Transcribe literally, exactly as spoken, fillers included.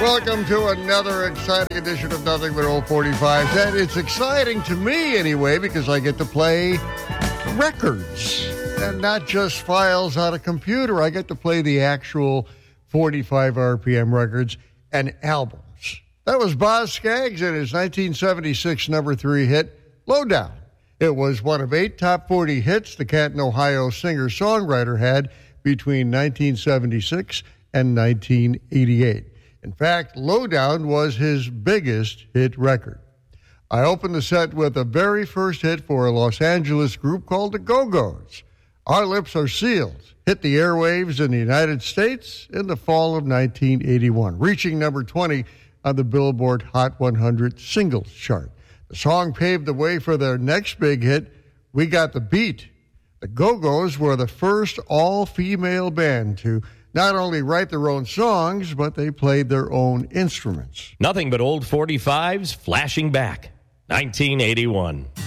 Welcome to another exciting edition of Nothing But Old forty-fives. And it's exciting to me anyway because I get to play records and not just files on a computer. I get to play the actual forty-five R P M records and albums. That was Boz Scaggs and his nineteen seventy-six number three hit, Lowdown. It was one of eight top forty hits the Canton, Ohio singer-songwriter had between nineteen seventy-six and nineteen eighty-eight. In fact, Lowdown was his biggest hit record. I opened the set with the very first hit for a Los Angeles group called the Go-Go's. Our Lips Are Sealed hit the airwaves in the United States in the fall of nineteen eighty-one, reaching number twenty on the Billboard Hot one hundred singles chart. The song paved the way for their next big hit, We Got the Beat. The Go-Go's were the first all-female band to not only write their own songs, but they played their own instruments. Nothing but old forty-fives flashing back. nineteen eighty-one.